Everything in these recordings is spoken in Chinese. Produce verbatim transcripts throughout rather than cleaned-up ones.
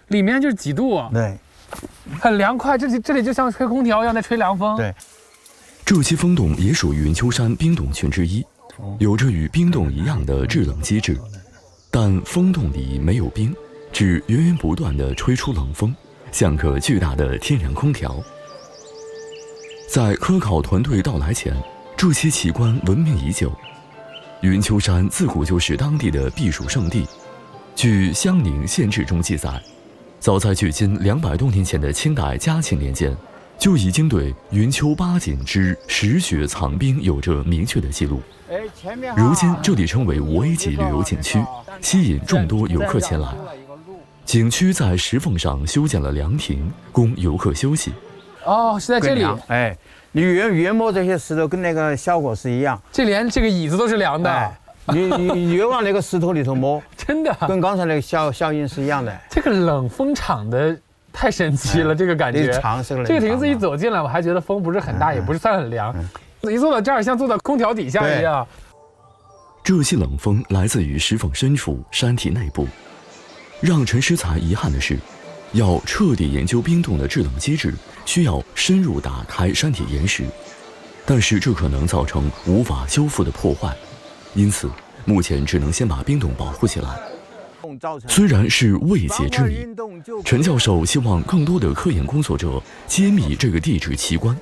里面就是几度， 对， 很凉快。这里这里就像吹空调一样在吹凉风。 对， 这些风洞也属云丘山冰洞群之一，有着与冰洞一样的制冷机制，但风洞里没有冰，只源源不断地吹出冷风，像个巨大的天然空调。在科考团队到来前，这些奇观闻名已久。云丘山自古就是当地的避暑胜地。据《襄宁县志》中记载，早在距今两百多年前的清代嘉庆年间，就已经对云丘八景之石穴藏冰有着明确的记录。如今这里成为五 A 级旅游景区，吸引众多游客前来。景区在石缝上修建了凉亭，供游客休息。 哦，是在这里。 哎，你原原摸这些石头跟那个效果是一样。 这连这个椅子都是凉的。 哎你你越往那个石头里头摸， 真的跟刚才那个效效应是一样的。 这个冷风场的太神奇了，这个感觉。 长是个这个亭子一走进来，我还觉得风不是很大，也不是算很凉。一坐到这儿，像坐到空调底下一样。 这些冷风来自于石缝深处、山体内部。让陈师才遗憾的是，要彻底研究冰洞的制冷机制，需要深入打开山体岩石，但是这可能造成无法修复的破坏。因此，目前只能先把冰洞保护起来。虽然是未解之谜，陈教授希望更多的科研工作者揭秘这个地质奇观。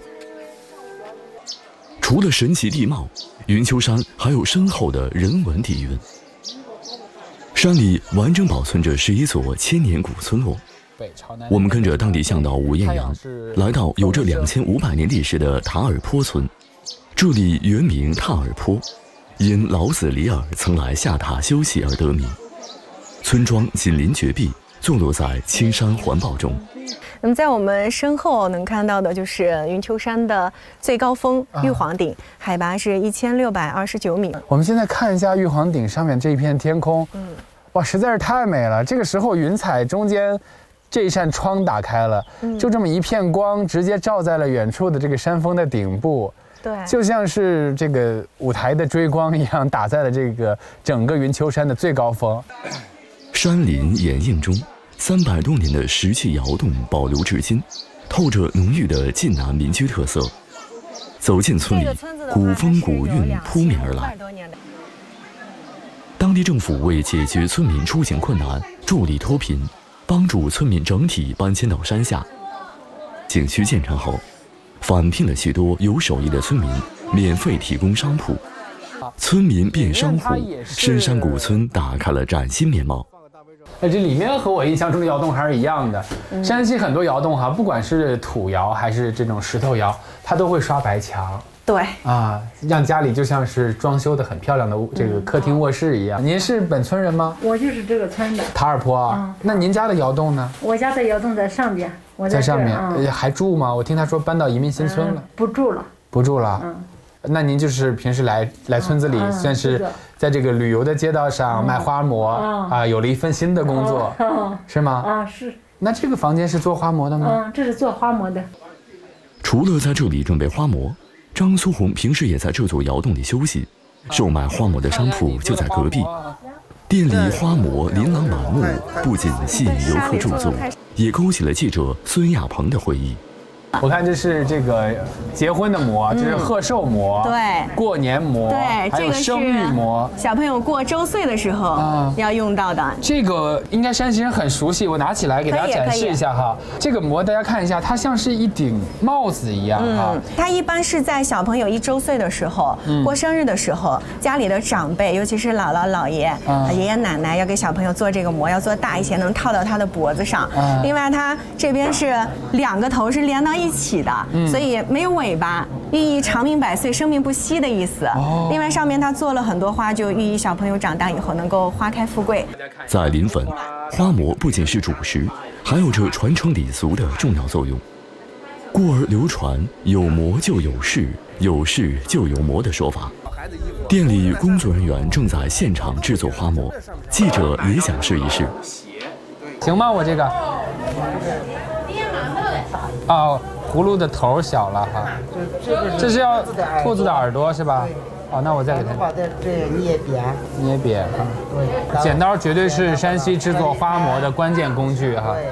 除了神奇地貌，云丘山还有深厚的人文底蕴。山里完整保存着十一座千年古村落。我们跟着当地向导吴艳阳，来到有着两千五百年历史的塔尔坡村。这里原名塔尔坡，因老子李耳曾来下塔休息而得名。村庄紧邻绝壁，坐落在青山环抱中。 那么在我们身后能看到的就是云丘山的最高峰玉皇顶，啊、海拔是一千六百二十九米。 我们现在看一下玉皇顶上面这一片天空，嗯，哇，实在是太美了。这个时候云彩中间这一扇窗打开了，嗯、就这么一片光直接照在了远处的这个山峰的顶部。对，就像是这个舞台的追光一样，打在了这个整个云丘山的最高峰。 山林掩映中，三百多年的石器窑洞保留至今，透着浓郁的晋南民居特色。走进村里，古风古韵扑面而来。当地政府为解决村民出行困难，助力脱贫，帮助村民整体搬迁到山下。景区建成后，返聘了许多有手艺的村民，免费提供商铺。村民变商户，深山古村打开了崭新面貌。 哎，这里面和我印象中的窑洞还是一样的。嗯、山西很多窑洞哈，不管是土窑还是这种石头窑，它都会刷白墙。 对啊，让家里就像是装修的很漂亮的这个客厅卧室一样。嗯、您是本村人吗？ 我就是这个村的。 塔尔坡啊，嗯、那您家的窑洞呢？ 我家的窑洞在上边，我 在, 在上面、 嗯、 还住吗？我听他说搬到移民新村了。 嗯、不住了。 不住了。嗯。那您就是平时来来村子里，嗯、算是在这个旅游的街道上卖花馍、嗯、啊，有了一份新的工作，嗯、是吗？ 啊，是。 那这个房间是做花馍的吗？ 嗯，这是做花馍的。 除了在这里准备花馍，张苏红平时也在这座窑洞里休息，售卖花馍的商铺就在隔壁。店里花馍琳琅满目，不仅吸引游客驻足，也勾起了记者孙亚鹏的回忆。 我看这是这个结婚的馍，这是贺寿馍， 对， 过年馍， 对， 还有生育馍， 小朋友过周岁的时候要用到的。 这个应该山西人很熟悉，我拿起来给大家展示一下哈。这个馍大家看一下，它像是一顶帽子一样哈。 嗯，它一般是在小朋友一周岁的时候，嗯、过生日的时候，家里的长辈，尤其是姥姥姥爷、嗯、爷爷奶奶，要给小朋友做这个馍，要做大一些，能套到他的脖子上。嗯、另外，它这边是两个头是连到一起的，嗯、所以没有尾巴，寓意长命百岁、生命不息的意思。哦、另外，上面它做了很多花，就寓意小朋友长大以后能够花开富贵。 在临汾，花馍不仅是主食，还有着传承礼俗的重要作用。故而流传“有馍就有事，有事就有馍”的说法。店里工作人员正在现场制作花馍，记者也想试一试。 行吗？我这个。哦，葫芦的头小了哈。这是要兔子的耳朵是吧？哦，那我再给它把这这捏扁。 捏扁啊。对。剪刀绝对是山西制作花馍的关键工具哈。